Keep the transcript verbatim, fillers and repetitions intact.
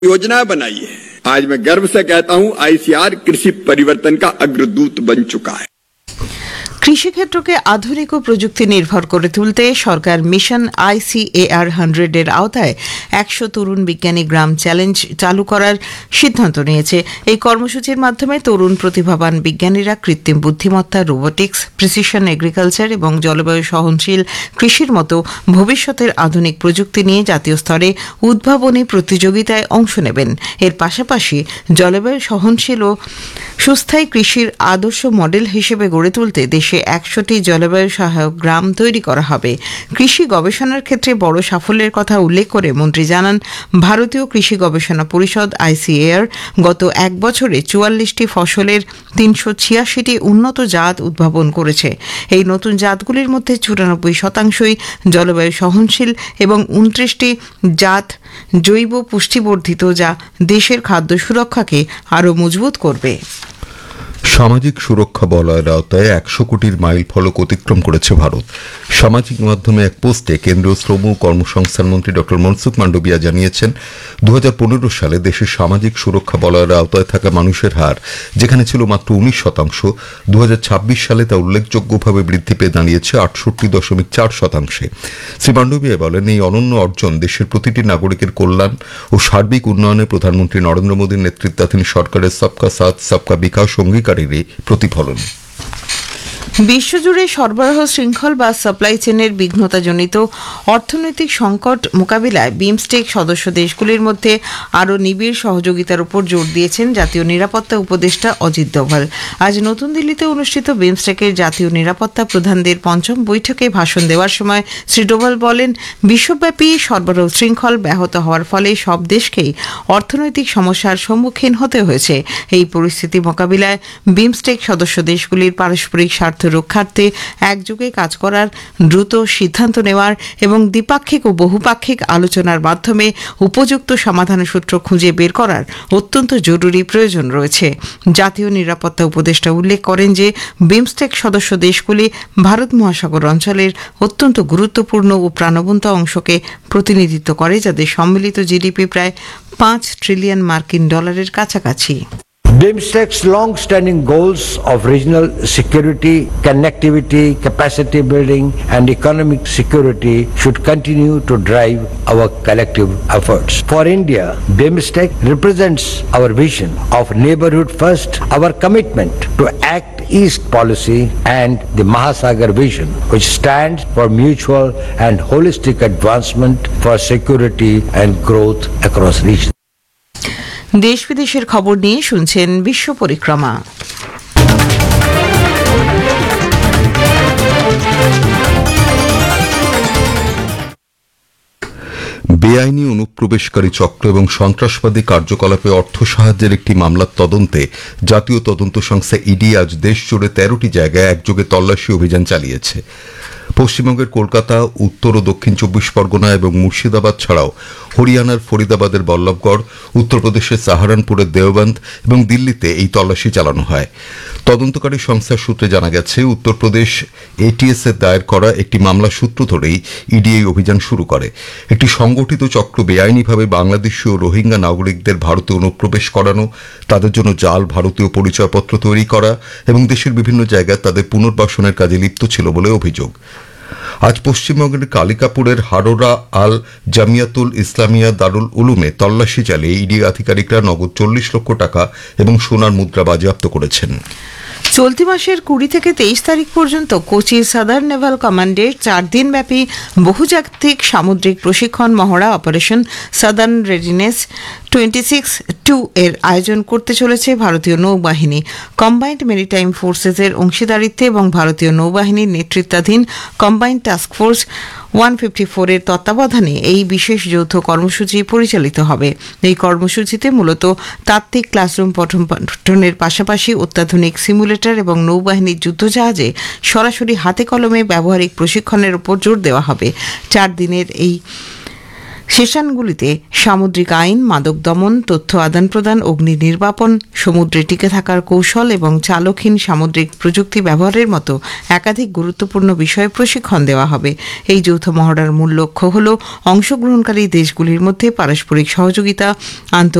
योजना बनाई है। आज मैं गर्व से कहता हूं आईसीआर कृषि परिवर्तन का अग्रदूत बन चुका है। কৃষিক্ষেত্রকে আধুনিক ও প্রযুক্তি নির্ভর করে তুলতে সরকার মিশন আইসিএআর হান্ড্রেড এর আওতায় একশো তরুণ বিজ্ঞানী গ্রাম চ্যালেঞ্জ চালু করার সিদ্ধান্ত নিয়েছে। এই কর্মসূচির মাধ্যমে তরুণ প্রতিভাবান বিজ্ঞানীরা কৃত্রিম বুদ্ধিমত্তা, রোবোটিক্স, প্রিসিশন এগ্রিকালচার এবং জলবায়ু সহনশীল কৃষির মতো ভবিষ্যতের আধুনিক প্রযুক্তি নিয়ে জাতীয় স্তরে উদ্ভাবনী প্রতিযোগিতায় অংশ নেবেন। এর পাশাপাশি জলবায়ু সহনশীল ও সুস্থায়ী কৃষির আদর্শ মডেল হিসেবে গড়ে তুলতে দেশে একশোটি জলবায়ু সহায়ক গ্রাম তৈরি করা হবে। কৃষি গবেষণার ক্ষেত্রে বড় সাফল্যের কথা উল্লেখ করে মন্ত্রী জানান, ভারতীয় কৃষি গবেষণা পরিষদ আইসিএআর গত এক বছরে চুয়াল্লিশটি ফসলের তিনশো ছিয়াশিটি উন্নত জাত উদ্ভাবন করেছে। এই নতুন জাতগুলির মধ্যে চুরানব্বই শতাংশই জলবায়ু সহনশীল এবং উনত্রিশটি জাত জৈব পুষ্টিবর্ধিত, যা দেশের খাদ্য সুরক্ষাকে আরও মজবুত করবে। সামাজিক সুরক্ষা বলয়ের আওতায় একশো কোটির মাইল ফলক অতিক্রম করেছে ভারত। সামাজিক মাধ্যমে এক পোস্টে কেন্দ্রীয় শ্রম ও কর্মসংস্থান মন্ত্রী ডক্টর মনসুখ মান্ডবিয়া জানিয়েছেন, দু হাজার পনেরো সালে দেশের সামাজিক সুরক্ষা বলয়ের আওতায় থাকা মানুষের হার যেখানে ছিল মাত্র উনিশ শতাংশ, দু হাজার ছাব্বিশ সালে তা উল্লেখযোগ্যভাবে বৃদ্ধি পেয়ে দাঁড়িয়েছে আটষট্টি দশমিক চার শতাংশে। শ্রী মান্ডবিয়া বলেন, এই অনন্য অর্জন দেশের প্রতিটি নাগরিকের কল্যাণ ও সার্বিক উন্নয়নে প্রধানমন্ত্রী নরেন্দ্র মোদীর নেতৃত্বাধীন সরকারের সবকা সাথ সবকা বিকাশ অঙ্গীকারেরই প্রতিফলন। বিশ্বজুড়ে সরবরাহ শৃঙ্খল বা সাপ্লাই চেনের বিঘ্নতাজনিত অর্থনৈতিক সংকট মোকাবিলায় বিমস্টেক সদস্য দেশগুলির মধ্যে আরও নিবিড় সহযোগিতার উপর জোর দিয়েছেন জাতীয় নিরাপত্তা উপদেষ্টা অজিত ডোভাল। আজ নতুন দিল্লিতে অনুষ্ঠিত বিমস্টেকের জাতীয় নিরাপত্তা প্রধানদের পঞ্চম বৈঠকে ভাষণ দেওয়ার সময় শ্রী ডোভাল বলেন, বিশ্বব্যাপী সরবরাহ শৃঙ্খল ব্যাহত হওয়ার ফলে সব দেশকেই অর্থনৈতিক সমস্যার সম্মুখীন হতে হয়েছে। এই পরিস্থিতি মোকাবিলায় বিমস্টেক সদস্য দেশগুলির পারস্পরিক স্বার্থ রক্ষার্থে একযোগে কাজ করার, দ্রুত সিদ্ধান্ত নেওয়ার এবং দ্বিপাক্ষিক ও বহুপাক্ষিক আলোচনার মাধ্যমে উপযুক্ত সমাধানের সূত্র খুঁজে বের করার অত্যন্ত জরুরি প্রয়োজন রয়েছে। জাতীয় নিরাপত্তা উপদেষ্টা উল্লেখ করেন যে বিমস্টেক সদস্য দেশগুলি ভারত মহাসাগর অঞ্চলের অত্যন্ত গুরুত্বপূর্ণ ও প্রাণবন্ত অংশকে প্রতিনিধিত্ব করে, যাদের সম্মিলিত জিডিপি প্রায় পাঁচ ট্রিলিয়ন মার্কিন ডলারের কাছাকাছি। BIMSTEC's long-standing goals of regional security, connectivity, capacity building and economic security should continue to drive our collective efforts. For India, BIMSTEC represents our vision of neighborhood first, our commitment to Act East policy and the Mahasagar vision, which stands for mutual and holistic advancement for security and growth across regions. দেশ বিদেশের খবর নিয়ে শুনছেন বিশ্ব পরিক্রমা। বেআইনি অনুপ্রবেশকারী চক্র এবং সন্ত্রাসবাদী কার্যকলাপে অর্থ সাহায্যের একটি মামলার তদন্তে জাতীয় তদন্ত সংস্থা ইডি আজ দেশ জুড়ে তেরোটি জায়গায় একযোগে তল্লাশি অভিযান চালিয়েছে। পশ্চিমবঙ্গের কলকাতা, উত্তর ও দক্ষিণ চব্বিশ পরগনা এবং মুর্শিদাবাদ ছাড়াও হরিয়ানার ফরিদাবাদের বল্লভগড়, উত্তরপ্রদেশের সাহারানপুরের দেওবন্দ এবং দিল্লিতে এই তল্লাশি চালানো হয়। তদন্তকারী সংস্থার সূত্রে জানা গেছে, উত্তরপ্রদেশ এটিএস এর দায়ের করা একটি মামলা সূত্র ধরেই ইডি এই অভিযান শুরু করে। একটি সংগঠিত চক্র বেআইনিভাবে বাংলাদেশি ও রোহিঙ্গা নাগরিকদের ভারতে অনুপ্রবেশ করানো, তাদের জন্য জাল ভারতীয় পরিচয়পত্র তৈরি করা এবং দেশের বিভিন্ন জায়গায় তাদের পুনর্বাসনের কাজে লিপ্ত ছিল বলে অভিযোগ। আজ পশ্চিমবঙ্গের কালিকাপুরের হারোরা আল জামিয়াতুল ইসলামিয়া দারুল উলুমে তল্লাশি চালিয়ে ইডি আধিকারিকরা নগদ চল্লিশ লক্ষ টাকা এবং সোনার মুদ্রা বাজেয়াপ্ত করেছেন। চলতি মাসের কুড়ি থেকে তেইশ তারিখ পর্যন্ত কোচির সাদার্ন নেভাল কমান্ডের চার দিনব্যাপী বহুজাতিক সামুদ্রিক প্রশিক্ষণ মহড়া operation southern readiness twenty six two এর আয়োজন করতে চলেছে ভারতীয় নৌবাহিনী। কম্বাইন্ড মেরিটাইম ফোর্সেসের অংশীদারিত্বে এবং ভারতীয় নৌবাহিনীর নেতৃত্বাধীন combined task force one fifty four এর তত্ত্বাবধানে এই বিশেষ যৌথ কর্মসূচি পরিচালিত হবে। এই কর্মসূচিতে মূলত তাত্ত্বিক ক্লাসরুম পঠন পাঠনের পাশাপাশি অত্যাধুনিক সিমুলেটর এবং নৌবাহিনীর যুদ্ধজাহাজে সরাসরি হাতে কলমে ব্যবহারিক প্রশিক্ষণের উপর জোর দেওয়া হবে। চার দিনের এই সেশনগুলিতে সামুদ্রিক আইন, মাদক দমন, তথ্য আদান প্রদান, অগ্নি নির্বাপন, সমুদ্রে টিকে থাকার কৌশল এবং চালকহীন সামুদ্রিক প্রযুক্তি ব্যবহারের মতো একাধিক গুরুত্বপূর্ণ বিষয়ে প্রশিক্ষণ দেওয়া হবে। এই যৌথ মহড়ার মূল লক্ষ্য হল অংশগ্রহণকারী দেশগুলির মধ্যে পারস্পরিক সহযোগিতা, আন্তঃ